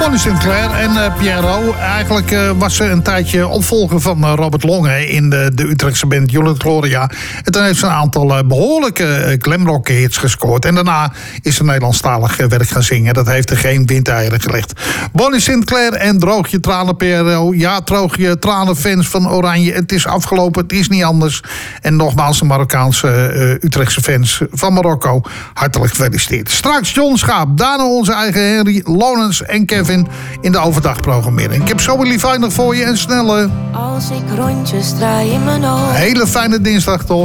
Bonnie Sinclair en Pierrot. Eigenlijk was ze een tijdje opvolger van Robert Long in de Utrechtse band Juliet Gloria. En toen heeft ze een aantal behoorlijke glamrock hits gescoord. En daarna is ze Nederlandstalig werk gaan zingen. Dat heeft er geen windeieren gelegd. Bonnie Sinclair en Droog je tranen, Pierrot. Ja, droog je tranen, fans van Oranje. Het is afgelopen, het is niet anders. En nogmaals de Marokkaanse Utrechtse fans van Marokko. Hartelijk gefeliciteerd. Straks John Schaap, daarna onze eigen Henry, Lonens en Kevin in de overdagprogrammering. Ik heb zo weer lief nog voor je en snelle. Als ik rondjes draai in mijn ogen. Hele fijne dinsdag toch.